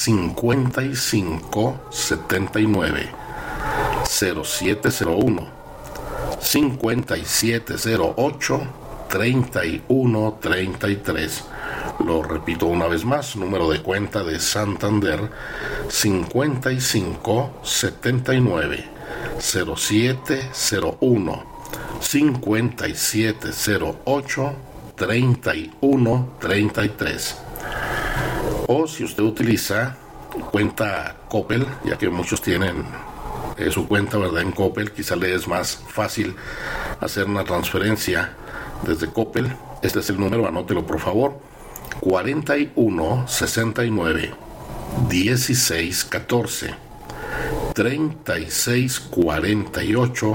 5579 0701 5708 3133. Lo repito una vez más, número de cuenta de Santander 5579 0701 5708 3133. O si usted utiliza cuenta Coppel, ya que muchos tienen su cuenta, ¿verdad?, en Coppel, quizá le es más fácil hacer una transferencia desde Coppel. Este es el número, anótelo por favor: 41 69 16 14 36 48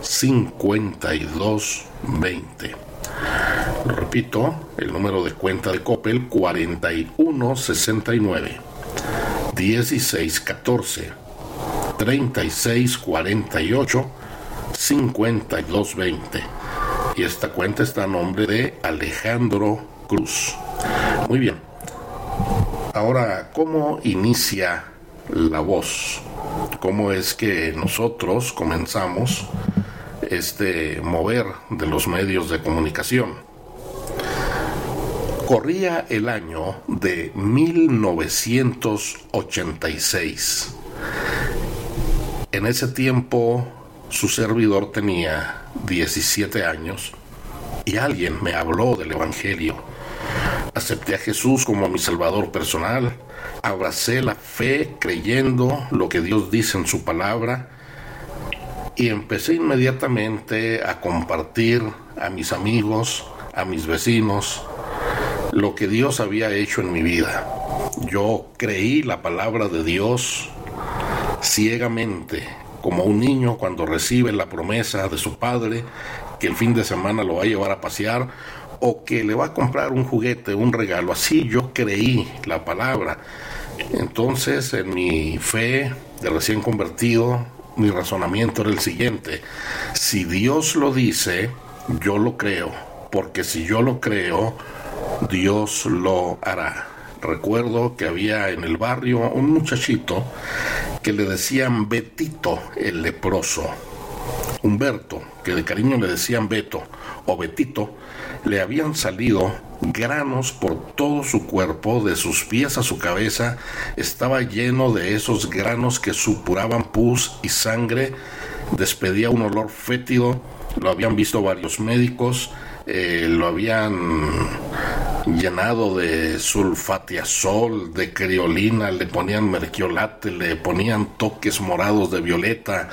52 20. Lo repito, el número de cuenta de Coppel: 41 69 16 14 36 48 52 20. Y esta cuenta está a nombre de Alejandro Cruz. Muy bien. Ahora, ¿cómo inicia la voz? ¿Cómo es que nosotros comenzamos este mover de los medios de comunicación? Corría el año de 1986. En ese tiempo, su servidor tenía 17 años y alguien me habló del Evangelio. Acepté a Jesús como mi Salvador personal, abracé la fe creyendo lo que Dios dice en su palabra y empecé inmediatamente a compartir a mis amigos, a mis vecinos, lo que Dios había hecho en mi vida. Yo creí la palabra de Dios ciegamente, como un niño cuando recibe la promesa de su padre que el fin de semana lo va a llevar a pasear o que le va a comprar un juguete, un regalo. Así yo creí la palabra. Entonces, en mi fe de recién convertido, mi razonamiento era el siguiente: si Dios lo dice, yo lo creo, porque si yo lo creo, Dios lo hará. Recuerdo que había en el barrio un muchachito que le decían Betito el leproso. Humberto, que de cariño le decían Beto o Betito, le habían salido granos por todo su cuerpo, de sus pies a su cabeza. Estaba lleno de esos granos que supuraban pus y sangre, despedía un olor fétido. Lo habían visto varios médicos, lo habían llenado de sulfatiazol, de criolina, le ponían merquiolate, le ponían toques morados de violeta,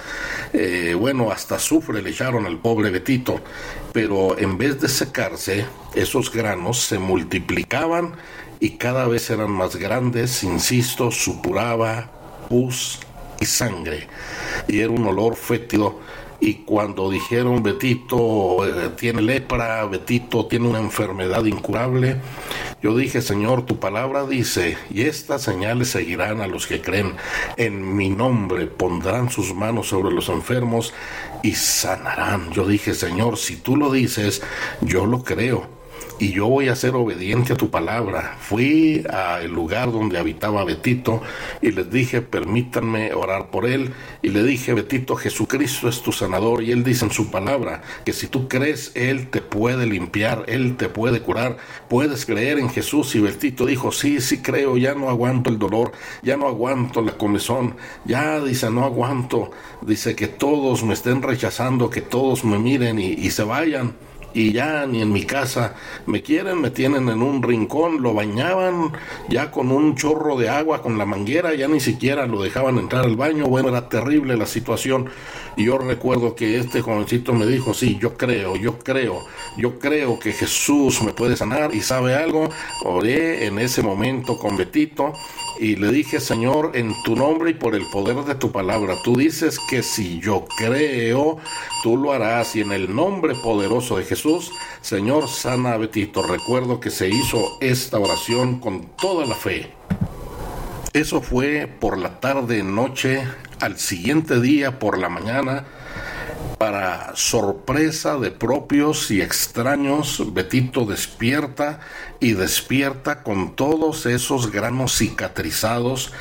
hasta azufre le echaron al pobre Betito, pero en vez de secarse, esos granos se multiplicaban y cada vez eran más grandes, insisto, supuraba pus y sangre, y era un olor fétido. Y cuando dijeron Betito tiene lepra, Betito tiene una enfermedad incurable, yo dije: Señor, tu palabra dice, y estas señales seguirán a los que creen, en mi nombre pondrán sus manos sobre los enfermos y sanarán. Yo dije: Señor, si tú lo dices, yo lo creo y yo voy a ser obediente a tu palabra. Fui al lugar donde habitaba Betito y les dije: permítanme orar por él. Y le dije: Betito, Jesucristo es tu sanador, y él dice en su palabra que si tú crees, él te puede limpiar, él te puede curar. ¿Puedes creer en Jesús? Y Betito dijo: sí creo, ya no aguanto el dolor, ya no aguanto la comezón, ya, dice, no aguanto, dice, que todos me estén rechazando, que todos me miren y se vayan. Y ya ni en mi casa me quieren, me tienen en un rincón. Lo bañaban ya con un chorro de agua, con la manguera, ya ni siquiera lo dejaban entrar al baño. Bueno, era terrible la situación. Y yo recuerdo que este jovencito me dijo: sí, yo creo que Jesús me puede sanar. Y ¿sabe algo? Oré en ese momento con Betito y le dije: Señor, en tu nombre y por el poder de tu palabra, tú dices que si yo creo, tú lo harás, y en el nombre poderoso de Jesús, Señor, sana a Betito. Recuerdo que se hizo esta oración con toda la fe. Eso fue por la tarde, noche. Al siguiente día, por la mañana, para sorpresa de propios y extraños, Betito despierta con todos esos granos cicatrizados